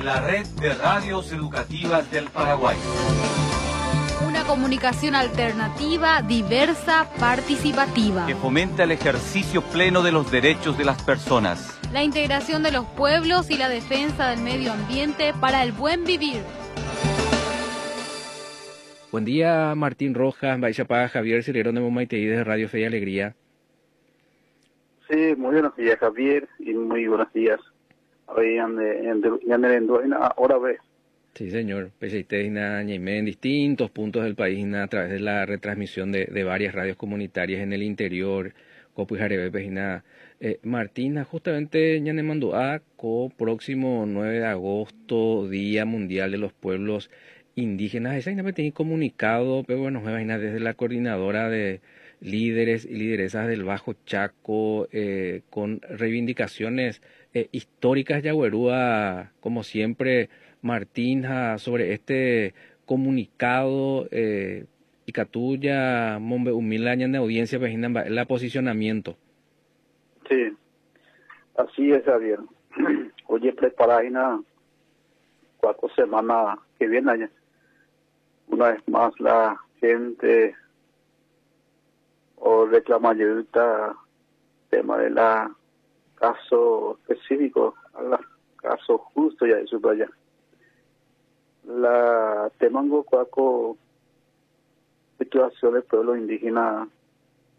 la red de radios educativas del Paraguay. Una comunicación alternativa, diversa, participativa. Que fomenta el ejercicio pleno de los derechos de las personas. La integración de los pueblos y la defensa del medio ambiente para el buen vivir. Buen día, Martín Rojas, Baixapá, Javier Cirerón de Momaiteí desde Radio Fe y Alegría. Sí, muy buenos días, Javier, y muy buenos días. Hoy ahora ve. Sí, señor. En distintos puntos del país a través de la retransmisión de varias radios comunitarias en el interior, Copu y Jarebe, Martina, justamente ya me mandó próximo 9 de agosto, Día Mundial de los Pueblos Indígenas. Esa me tiene comunicado, pero bueno, desde la coordinadora de líderes y lideresas del Bajo Chaco, con reivindicaciones históricas Yaguerúa, como siempre, Martín, sobre este comunicado y Catuya, Mombe Humilde de audiencia, el posicionamiento. Sí, así es, Javier. Oye, preparada 4 semanas que vienen, una vez más la gente o reclama ayuda, tema de la caso específico, caso justo ya eso allá. La temango cuaco situación del pueblo indígena